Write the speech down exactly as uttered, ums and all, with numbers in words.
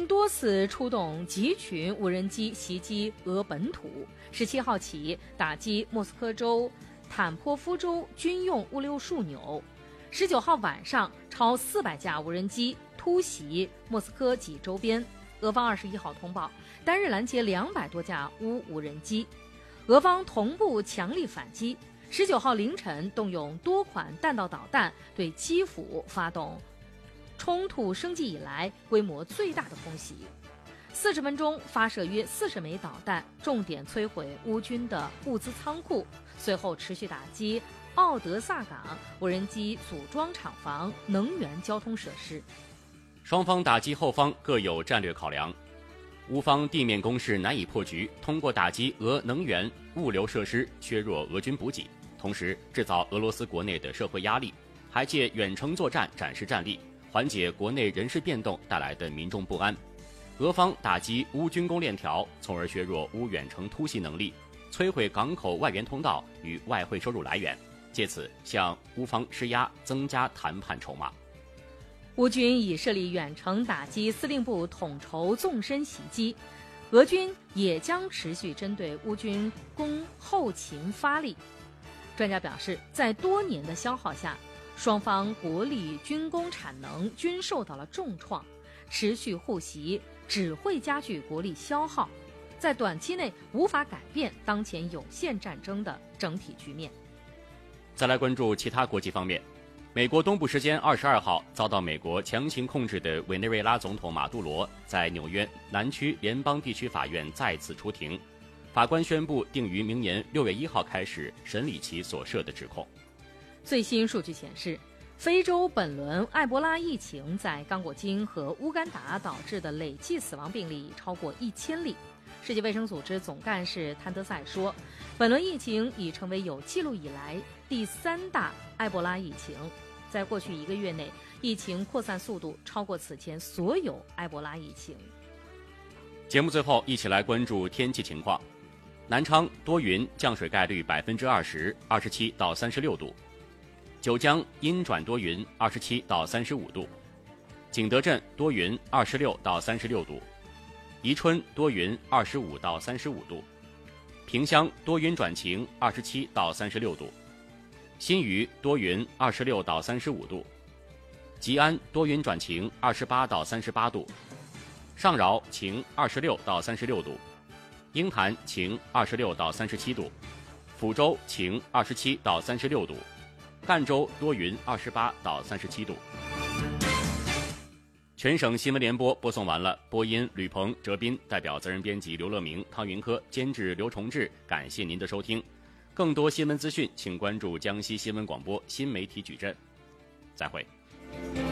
军多次出动集群无人机袭击俄本土，十七号起打击莫斯科州坦波夫州军用物流枢纽。十九号晚上，超四百架无人机突袭莫斯科及周边。俄方二十一号通报，单日拦截两百多架乌无人机。俄方同步强力反击。十九号凌晨，动用多款弹道导弹对基辅发动冲突升级以来规模最大的空袭。四十分钟发射约四十枚导弹，重点摧毁乌军的物资仓库，随后持续打击奥德萨港无人机组装厂房、能源交通设施。 双方打击后方各有战略考量，乌方地面攻势难以破局，通过打击俄能源物流设施削弱俄军补给，同时制造俄罗斯国内的社会压力，还借远程作战展示战力，缓解国内人事变动带来的民众不安。俄方打击乌军工链条，从而削弱乌远程突袭能力，摧毁港口外援通道与外汇收入来源，借此向乌方施压，增加谈判筹码。 乌军已设立远程打击司令部统筹纵深袭击，俄军也将持续针对乌军攻后勤发力。专家表示，在多年的消耗下，双方国力军工产能均受到了重创，持续互袭只会加剧国力消耗，在短期内无法改变当前有限战争的整体局面。 再来关注其他国际方面，美国东部时间二十二号，遭到美国强行控制的委内瑞拉总统马杜罗在纽约南区联邦地区法院再次出庭，法官宣布定于明年六月一号开始审理其所涉的指控。 最新数据显示，非洲本轮埃博拉疫情在刚果金和乌干达导致的累计死亡病例超过一千例。世界卫生组织总干事谭德赛说，本轮疫情已成为有记录以来第三大埃博拉疫情。在过去一个月内，疫情扩散速度超过此前所有埃博拉疫情。 节目最后一起来关注天气情况。南昌多云，降水概率百分之二十，二十七到三十六度。九江阴转多云，二十七到三十五度。景德镇多云，二十六到三十六度。宜春多云，二十五到三十五度。萍乡多云转晴，二十七到三十六度。新余多云，二十六到三十五度。吉安多云转晴，二十八到三十八度。上饶晴，二十六到三十六度。鹰潭晴，二十六到三十七度。抚州晴，二十七到三十六度。赣州多云，二十八到三十七度。全省新闻联播播送完了，播音吕鹏、哲斌，代表责任编辑刘乐明、汤云科，监制刘崇志，感谢您的收听。更多新闻资讯，请关注江西新闻广播新媒体矩阵。再会。